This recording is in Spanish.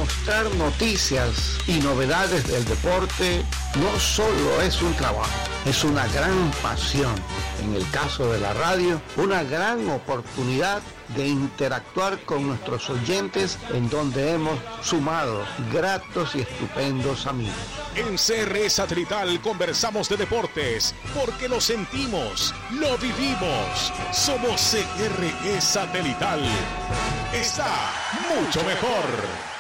mostrar noticias y novedades del deporte no solo es un trabajo, es una gran pasión. En el caso de la radio, una gran oportunidad de interactuar con nuestros oyentes, en donde hemos sumado gratos y estupendos amigos. En CRE Satelital conversamos de deportes porque lo sentimos, lo vivimos. Somos CRE Satelital. Está mucho mejor.